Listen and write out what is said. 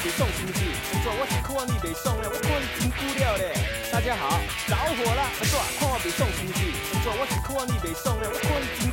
袂爽是不是？安怎我是看你袂爽咧，我看你真久了咧。大家好，着火了，安怎看我袂爽是不是？安怎我是看你袂爽咧，我看你真